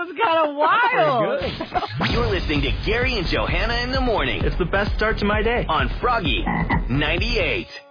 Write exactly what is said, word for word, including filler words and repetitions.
was kind of wild. You're listening to Gary and Johanna in the morning. It's the best start to my day. On Froggy ninety-eight.